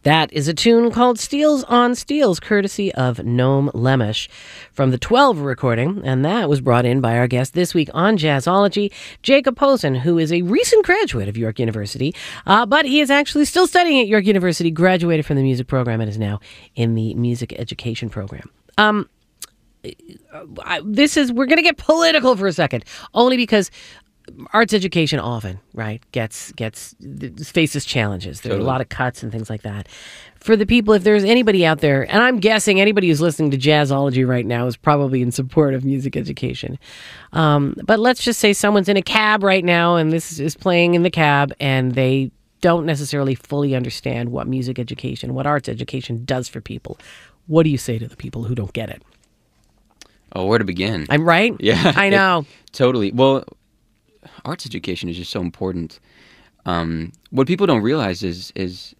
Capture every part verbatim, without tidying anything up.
That is a tune called Steels on Steels, courtesy of Noam Lemish from the twelve recording, and that was brought in by our guest this week on Jazzology, Jacob Posen, who is a recent graduate of York University, uh, but he is actually still studying at York University, graduated from the music program, and is now in the music education program. Um, I, this is, we're going to get political for a second, only because arts education often, right, gets gets faces challenges. There totally. are a lot of cuts and things like that. For the people, if there's anybody out there, and I'm guessing anybody who's listening to Jazzology right now is probably in support of music education. Um, but let's just say someone's in a cab right now, and this is playing in the cab, and they don't necessarily fully understand what music education, what arts education does for people. What do you say to the people who don't get it? Oh, where to begin? I'm right? Yeah. I know. It, totally. Well, arts education is just so important. Um, what people don't realize is is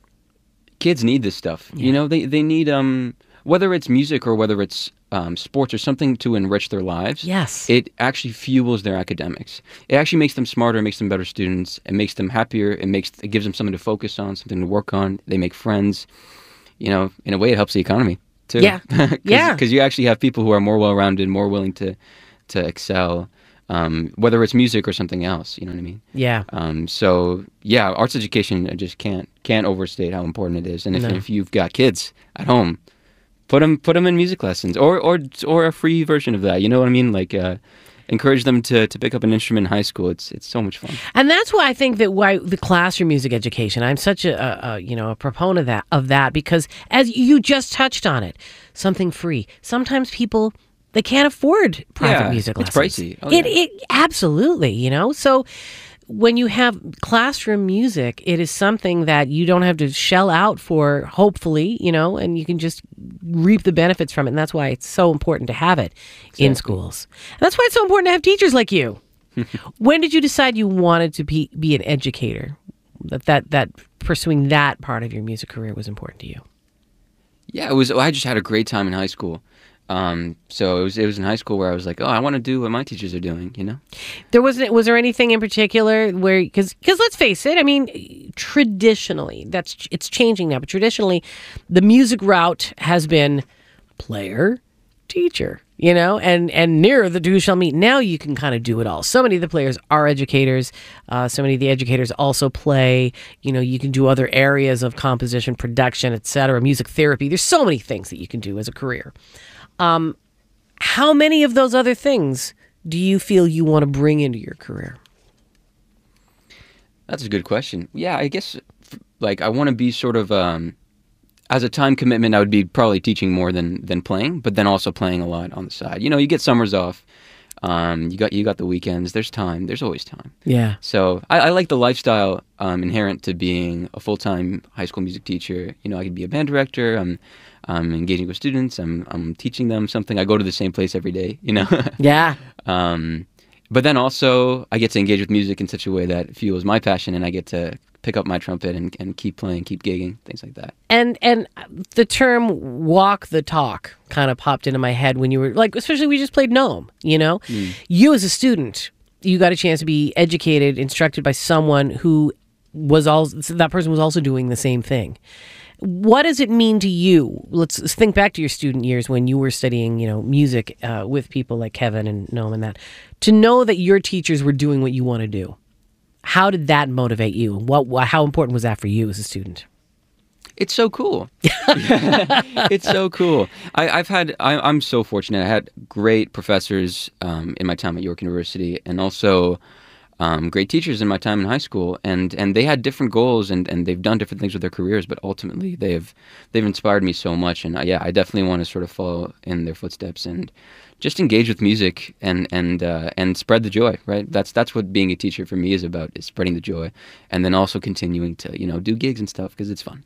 kids need this stuff. Yeah. You know, they they need um, whether it's music or whether it's um, sports or something to enrich their lives. Yes, it actually fuels their academics. It actually makes them smarter, makes them better students. It makes them happier. It makes it gives them something to focus on, something to work on. They make friends. You know, in a way, it helps the economy too. Yeah, Cause, yeah. Because you actually have people who are more well-rounded, more willing to to excel. Um, whether it's music or something else, you know what I mean? Yeah. Um, so yeah, arts education, I just can't can't overstate how important it is. And if, No. if you've got kids at home, put them put them in music lessons, or or or a free version of that. You know what I mean? Like uh, encourage them to, to pick up an instrument in high school. It's it's so much fun. And that's why I think that why the classroom music education. I'm such a, a, a you know a proponent of that of that because as you just touched on it, something free. Sometimes people. They can't afford private yeah, music lessons. It's pricey. Oh, it, yeah. it absolutely, you know. So when you have classroom music, it is something that you don't have to shell out for, hopefully, you know, and you can just reap the benefits from it. And that's why it's so important to have it exactly. in schools. And that's why it's so important to have teachers like you. When did you decide you wanted to be, be an educator? That, that that pursuing that part of your music career was important to you? Yeah, it was. I just had a great time in high school. Um, so it was it was in high school where I was like, oh, I want to do what my teachers are doing, you know? There wasn't, was there anything in particular where, because because let's face it, I mean, traditionally, that's it's changing now, but traditionally, the music route has been player, teacher, you know, and, and nearer the two shall meet. Now you can kind of do it all. So many of the players are educators. Uh, so many of the educators also play. You know, you can do other areas of composition, production, et cetera, music therapy. There's so many things that you can do as a career. Um, how many of those other things do you feel you want to bring into your career? That's a good question. Yeah, I guess, like, I want to be sort of, um, as a time commitment, I would be probably teaching more than, than playing, but then also playing a lot on the side. You know, you get summers off, um, you got you got the weekends, there's time, there's always time. Yeah. So I, I like the lifestyle um, inherent to being a full-time high school music teacher. You know, I could be a band director, I'm I'm engaging with students. I'm I'm teaching them something. I go to the same place every day, you know? Yeah. um, but then also, I get to engage with music in such a way that fuels my passion, and I get to pick up my trumpet and, and keep playing, keep gigging, things like that. And and the term walk the talk kind of popped into my head when you were, like, especially we just played Noam, you know? Mm. You as a student, you got a chance to be educated, instructed by someone who was also, that person was also doing the same thing. What does it mean to you? Let's, let's think back to your student years when you were studying, you know, music uh, with people like Kevin and Noam and that. To know that your teachers were doing what you want to do. How did that motivate you? What, what? How important was that for you as a student? It's so cool. It's so cool. I, I've had. I, I'm so fortunate. I had great professors um, in my time at York University, and also um, great teachers in my time in high school. And, and they had different goals, and, and they've done different things with their careers. But ultimately, they've they've inspired me so much. And uh, yeah, I definitely want to sort of follow in their footsteps and just engage with music and and uh, and spread the joy. Right. That's that's what being a teacher for me is about: is spreading the joy, and then also continuing to you know do gigs and stuff because it's fun.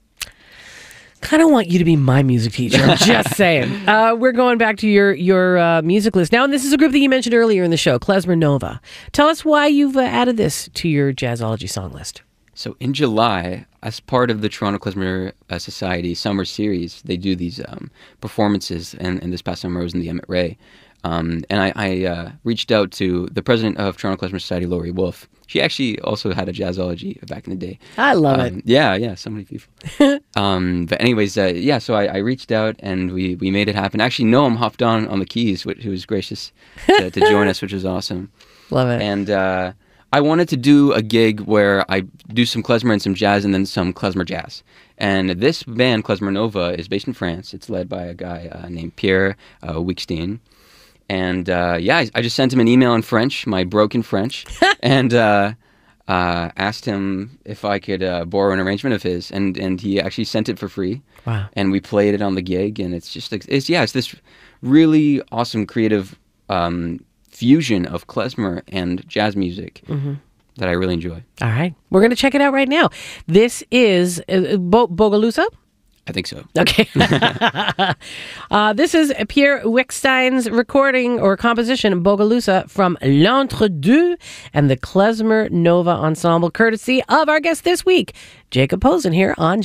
Kind of want you to be my music teacher. I'm just saying. Uh, we're going back to your your uh, music list now, and this is a group that you mentioned earlier in the show, Klezmer Nova. Tell us why you've uh, added this to your Jazzology song list. So in July, as part of the Toronto Klezmer uh, Society Summer Series, they do these um, performances, and, and this past summer I was in the Emmett Ray. Um, and I, I uh, reached out to the president of Toronto Klezmer Society, Laurie Wolf. She actually also had a Jazzology back in the day. I love um, it. Yeah, yeah, so many people. Um, but anyways, uh, yeah. So I, I reached out and we, we made it happen. Actually, Noam hopped on on the keys, which, who was gracious to, to join us, which was awesome. Love it. And uh, I wanted to do a gig where I do some klezmer and some jazz, and then some klezmer jazz. And this band, Klezmer Nova, is based in France. It's led by a guy uh, named Pierre uh, Wickstein. And uh, yeah, I, I just sent him an email in French, my broken French, and uh, uh, asked him if I could uh, borrow an arrangement of his. And, and he actually sent it for free. Wow. And we played it on the gig. And it's just, like, it's yeah, it's this really awesome creative um, fusion of klezmer and jazz music. Mm-hmm. That I really enjoy. All right. We're going to check it out right now. This is uh, Bo- Bogalusa? I think so. Okay. uh, this is Pierre Wickstein's recording or composition, Bogalusa, from L'Entre-deux and the Klezmer Nova Ensemble, courtesy of our guest this week, Jacob Posen, here on